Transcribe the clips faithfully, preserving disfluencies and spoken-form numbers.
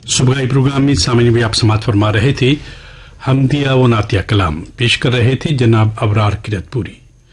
सुबह के प्रोग्राम में सामान्य भी आप समाप्त फरमा रहे थे हमदिया व नातिया कलाम पेश कर रहे थे जनाब अबरार किरतपुरी।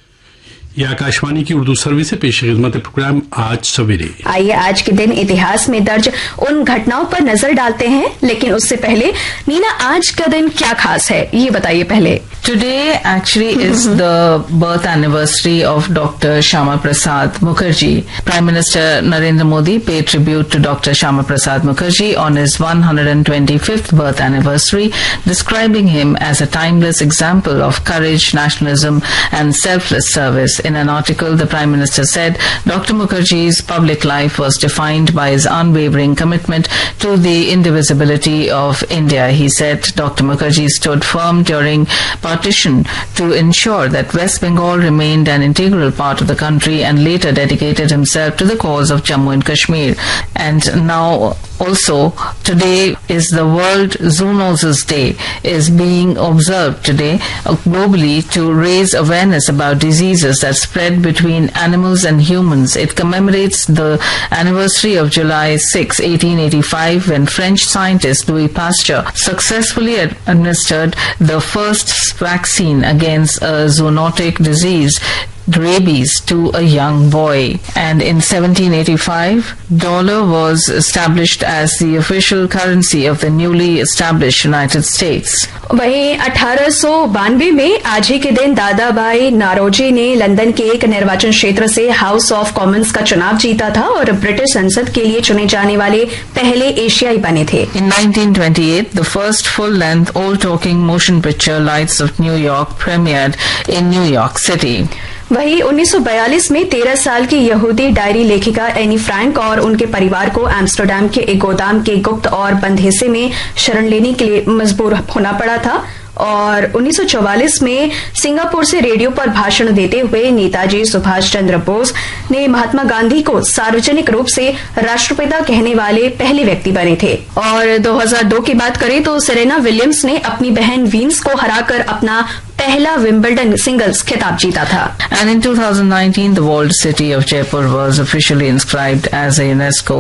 यह आकाशवाणी की उर्दू सर्विस से पेश खिदमत प्रोग्राम आज सवेरे। आइए आज के दिन इतिहास में दर्ज उन घटनाओं पर नजर डालते हैं, लेकिन उससे पहले नीना आज का दिन क्या खास है ये बताइए पहले। Today actually is the birth anniversary of Doctor Shyama Prasad Mukherjee. Prime Minister Narendra Modi paid tribute to Doctor Shyama Prasad Mukherjee on his one hundred twenty-fifth birth anniversary, describing him as a timeless example of courage, nationalism and selfless service. In an article, the Prime Minister said Doctor Mukherjee's public life was defined by his unwavering commitment to the indivisibility of India. He said Doctor Mukherjee stood firm during partition to ensure that West Bengal remained an integral part of the country and later dedicated himself to the cause of Jammu and Kashmir. And now also today is the World Zoonosis Day, is being observed today globally to raise awareness about diseases that spread between animals and humans. It commemorates the anniversary of July sixth, eighteen eighty-five, when French scientist Louis Pasteur successfully administered the first vaccine against a zoonotic disease, rabies, to a young boy. And in seventeen eighty-five, dollar was established as the official currency of the newly established United States. वहीं अठारह सौ बानवे में आज ही के दिन दादा भाई नारोजी ने लंदन के एक निर्वाचन क्षेत्र से हाउस ऑफ कॉमन्स का चुनाव जीता था और ब्रिटिश संसद के लिए चुने जाने वाले पहले एशियाई बने थे। In nineteen twenty-eight, the first full-length all-talking motion picture Lights of New York premiered in New York City. वहीं उन्नीस सौ बयालीस में तेरह साल की यहूदी डायरी लेखिका एनी फ्रैंक और उनके परिवार को एम्स्टर्डम के एक गोदाम के गुप्त और बंद हिस्से में शरण लेने के लिए मजबूर होना पड़ा था। और उन्नीस सौ चौवालीस में सिंगापुर से रेडियो पर भाषण देते हुए नेताजी सुभाष चंद्र बोस ने महात्मा गांधी को सार्वजनिक रूप से राष्ट्रपिता कहने वाले पहले व्यक्ति बने थे। और दो हज़ार दो की बात करें तो सेरेना विलियम्स ने अपनी बहन वीन्स को हराकर अपना पहला विंबलडन सिंगल्स खिताब जीता था। And in twenty nineteen, the walled city of Jaipur was officially inscribed as a UNESCO